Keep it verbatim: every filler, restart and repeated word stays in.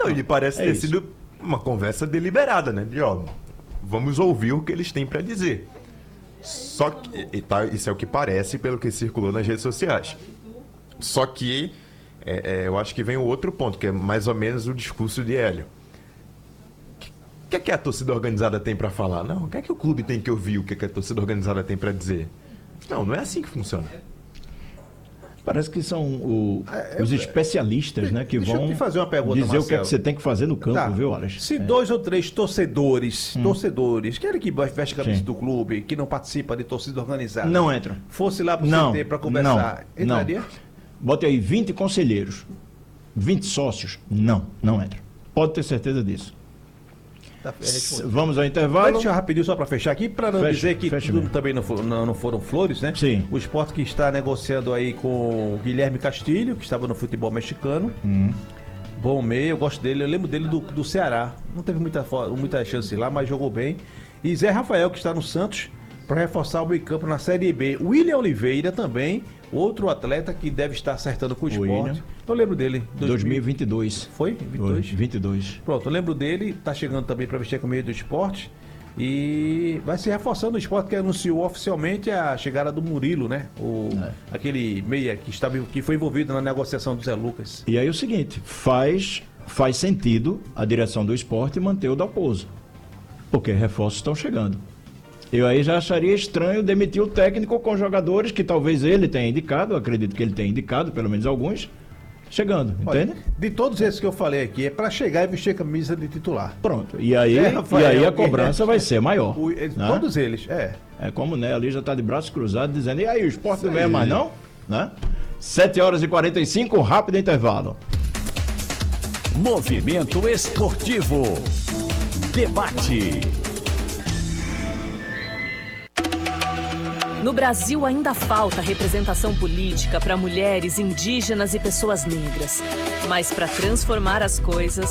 Não, e parece É ter isso. sido uma conversa deliberada, né? De, ó, vamos ouvir o que eles têm para dizer. Só que, e tá, isso é o que parece pelo que circulou nas redes sociais. Só que é, é, eu acho que vem o outro ponto, que é mais ou menos o discurso de Hélio. O que é que a torcida organizada tem para falar? Não, o que é que o clube tem que ouvir? O que é que a torcida organizada tem para dizer? Não, não é assim que funciona. Parece que são o- os especialistas, né, que Deixa eu vão te fazer uma pergunta, dizer o que é que Marcelo. você tem que fazer no campo, Tá. viu, Alex? Se É. dois ou três torcedores, torcedores, aquele que veste a camisa Sim. do clube, que não participa de torcida organizada, Não entram. fosse lá pro Não, C T para conversar, não, entraria? não. Bote aí vinte conselheiros, vinte sócios. Não, não entra. Pode ter certeza disso. Tá, é, S- responde. Vamos ao Mas intervalo. deixa eu rapidinho só para fechar aqui, para não Fecha, dizer que fecha tudo mesmo. também não, for- não- não foram flores, né? Sim. O Sport que está negociando aí com o Guilherme Castilho, que estava no futebol mexicano. Hum. Bom meio, eu gosto dele, eu lembro dele do, do Ceará. Não teve muita, fo- muita chance lá, mas jogou bem. E Zé Rafael, que está no Santos, para reforçar o meio campo na Série B. William Oliveira também, outro atleta que deve estar acertando com o Sport. William. Eu lembro dele. dois mil e vinte e dois. Foi? vinte e dois? vinte e dois. Pronto, eu lembro dele, tá chegando também para vestir com o meio do esporte e vai se reforçando o esporte que anunciou oficialmente a chegada do Murilo, né? O, É. Aquele meia que, estava, que foi envolvido na negociação do Zé Lucas. E aí é o seguinte, faz, faz sentido a direção do esporte manter o Dalpozo, porque reforços estão chegando. Eu aí já acharia estranho demitir o técnico com jogadores que talvez ele tenha indicado, eu acredito que ele tenha indicado, pelo menos alguns, chegando, Olha, entende? de todos esses que eu falei aqui, é para chegar e vestir a camisa de titular. Pronto, e aí, É, e Rafael, aí a que- cobrança vai ser maior. O- né? Todos eles, é. É como, né, ali já está de braços cruzados dizendo, e aí, o esporte não ganha mais não? Né? sete horas e quarenta e cinco, rápido intervalo. Movimento Esportivo. Debate. No Brasil ainda falta representação política para mulheres, indígenas e pessoas negras. Mas para transformar as coisas,